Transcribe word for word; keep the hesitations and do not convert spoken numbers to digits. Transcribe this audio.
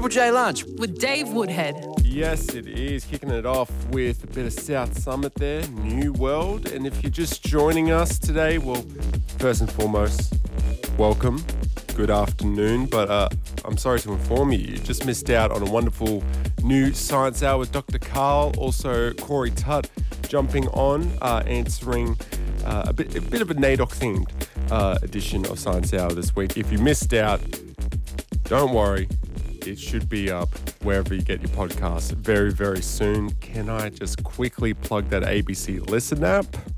Triple J Lunch. With Dave Woodhead. Yes, it is. Kicking it off with a bit of South Summit there, New World. And if you're just joining us today, well, first and foremost, welcome. Good afternoon. But uh, I'm sorry to inform you, you just missed out on a wonderful new Science Hour with Doctor Carl, also Corey Tutt jumping on, uh, answering uh, a, bit, a bit of a NAIDOC themed uh, edition of Science Hour this week. If you missed out, don't worry. It should be up wherever you get your podcasts very, very soon. Can I just quickly plug that A B C Listen app?